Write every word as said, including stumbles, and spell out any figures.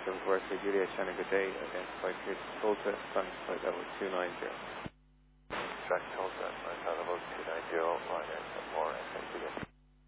Seven Varsity Juliet, Shannon, good day. Identified Pierce Tulsa, flying flight level two nine zero. Track Tulsa, flight level two nine zero, line at more, thank you.